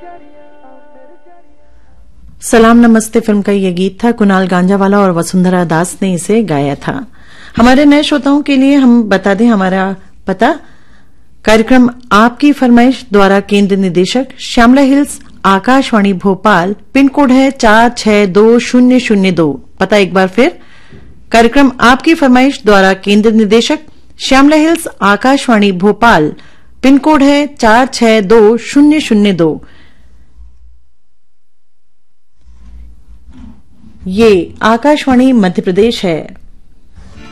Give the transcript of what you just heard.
सलाम नमस्ते फिल्म का ये गीत था। कुणाल गांजावाला और वसुंधरा दास ने इसे गाया था। हमारे नए श्रोताओं के लिए हम बता दें हमारा पता। कार्यक्रम आपकी फरमाइश द्वारा केंद्र निदेशक Shyamala hills, Akashvani Bhopal, pin code है 462002। पता एक बार फिर, कार्यक्रम आपकी फरमाइश द्वारा केंद्र निदेशक Shyamala hills, Akashvani Bhopal, pin code है 462002। ये आकाशवाणी मध्य प्रदेश है।